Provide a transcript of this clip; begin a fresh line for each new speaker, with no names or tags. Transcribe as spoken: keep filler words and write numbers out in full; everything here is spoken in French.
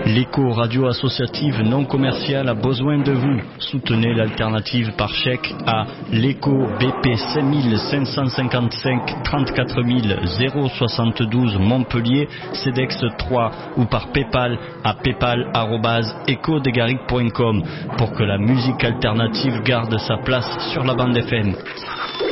L'écho radio associative non commerciale a besoin de vous. Soutenez l'alternative par chèque à l'écho B P cinq cinq cinq cinq trente-quatre mille soixante-douze Montpellier, CEDEX trois ou par Paypal à paypal arobase echo de garrigue point com pour que la musique alternative garde sa place sur la bande F M.